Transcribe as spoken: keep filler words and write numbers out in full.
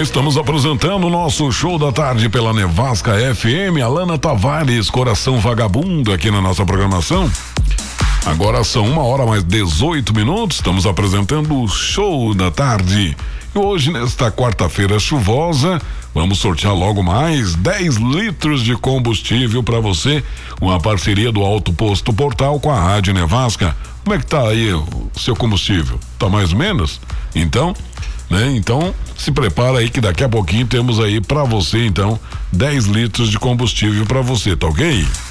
Estamos apresentando o nosso show da tarde pela Nevasca F M. Alana Tavares, Coração Vagabundo, aqui na nossa programação. Agora são uma hora mais dezoito minutos. Estamos apresentando o show da tarde. E hoje, nesta quarta-feira chuvosa, vamos sortear logo mais dez litros de combustível para você. Uma parceria do Alto Posto Portal com a Rádio Nevasca. Como é que tá aí o seu combustível? Tá mais ou menos? Então, né? Então, se prepara aí que daqui a pouquinho temos aí para você, então, dez litros de combustível para você, tá ok?